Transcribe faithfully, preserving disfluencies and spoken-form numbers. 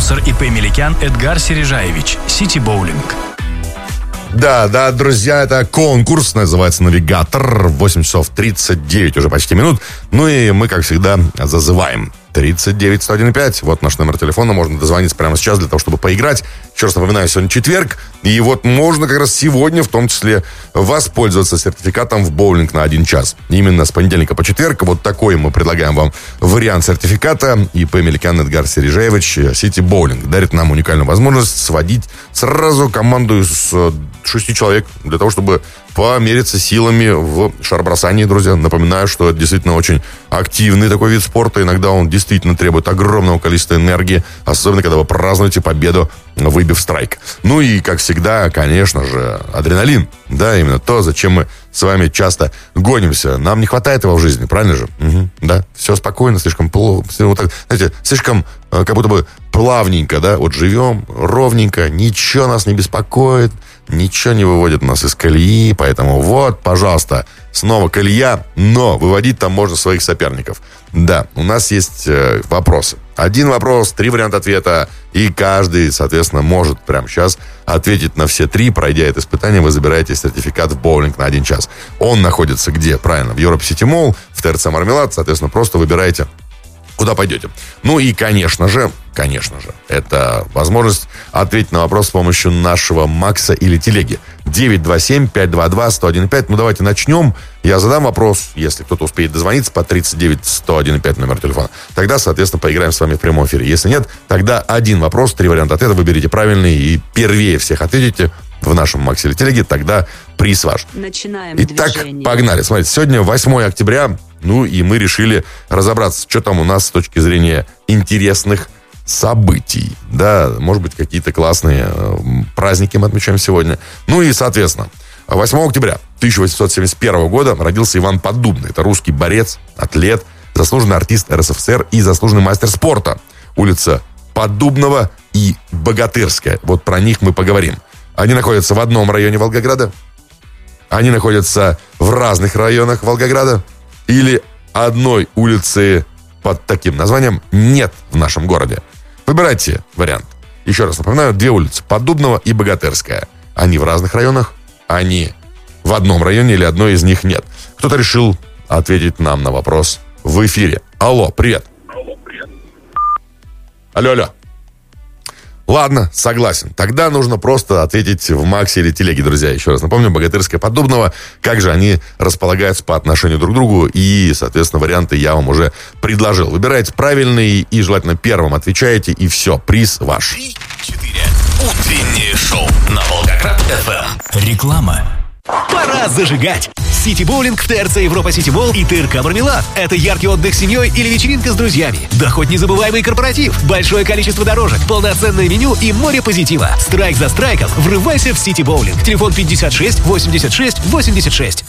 Спонсор ИП «Меликян» Эдгар Сережаевич. Сити Боулинг. Да, да, друзья, это конкурс, называется «Навигатор». восемь часов тридцать девять уже почти минут. Ну и мы, как всегда, зазываем. тридцать девять сто один и пять. Вот наш номер телефона. Можно дозвониться прямо сейчас для того, чтобы поиграть. Еще раз напоминаю, сегодня четверг. И вот можно как раз сегодня, в том числе, воспользоваться сертификатом в боулинг на один час. Именно с понедельника по четверг. Вот такой мы предлагаем вам вариант сертификата. ИП «Меликян» Эдгар Сережаевич, Сити Боулинг, дарит нам уникальную возможность сводить сразу команду из шести человек для того, чтобы помериться силами в шаробросании, друзья. Напоминаю, что это действительно очень активный такой вид спорта. Иногда он действительно требует огромного количества энергии, особенно когда вы празднуете победу, выбив страйк. Ну и, как всегда, конечно же, адреналин. Да, именно то, зачем мы с вами часто гонимся. Нам не хватает его в жизни, правильно же? Угу, да, все спокойно, слишком плохо. Вот так, знаете, слишком как будто бы плавненько, да, вот живем ровненько, ничего нас не беспокоит, ничего не выводит нас из колеи, поэтому вот, пожалуйста, снова колея, но выводить там можно своих соперников. Да, у нас есть э, вопросы. Один вопрос, три варианта ответа, и каждый, соответственно, может прямо сейчас ответить на все три. Пройдя это испытание, вы забираете сертификат в боулинг на один час. Он находится где? Правильно, в Европа Сити Молл, в ТРЦ «Мармелад», соответственно, просто выбираете, куда пойдете. Ну и, конечно же, конечно же, это возможность ответить на вопрос с помощью нашего Макса или телеги. девять два семь пять два два сто один пять. Ну, давайте начнем. Я задам вопрос, если кто-то успеет дозвониться по тридцать девять сто один пять номер телефона. Тогда, соответственно, поиграем с вами в прямом эфире. Если нет, тогда один вопрос, три варианта ответа. Выберите правильный и первее всех ответите в нашем Максе или телеге, тогда приз ваш. Начинаем Итак, движение. погнали. Смотрите, сегодня восьмое октября, ну и мы решили разобраться, что там у нас с точки зрения интересных событий. Да, может быть, какие-то классные э, праздники мы отмечаем сегодня. Ну и, соответственно, восьмое октября тысяча восемьсот семьдесят первого года родился Иван Поддубный. Это русский борец, атлет, заслуженный артист эр эс эф эс эр и заслуженный мастер спорта. Улица Поддубного и Богатырская. Вот про них мы поговорим. Они находятся в одном районе Волгограда? Они находятся в разных районах Волгограда? Или одной улицы под таким названием нет в нашем городе? Выбирайте вариант. Еще раз напоминаю, две улицы: Поддубного и Богатырская. Они в разных районах? Они в одном районе или одной из них нет? Кто-то решил ответить нам на вопрос в эфире. Алло, привет. Алло, привет. Алло, алло. Ладно, согласен. Тогда нужно просто ответить в Максе или телеге, друзья. Еще раз напомню, Богатырская, Поддубного. Как же они располагаются по отношению друг к другу. И, соответственно, варианты я вам уже предложил. Выбирайте правильный и желательно первым отвечаете. И все, приз ваш. три четыре. Утреннее шоу на Волгоград-эф эм. Реклама. Пора зажигать! Сити Боулинг в ТРЦ Европа Сити Молл и ТРК «Мармелад». Это яркий отдых с семьей или вечеринка с друзьями. Да хоть незабываемый корпоратив. Большое количество дорожек, полноценное меню и море позитива. Страйк за страйком. Врывайся в Сити Боулинг. Телефон пятьдесят шесть восемьдесят шесть восемьдесят шесть.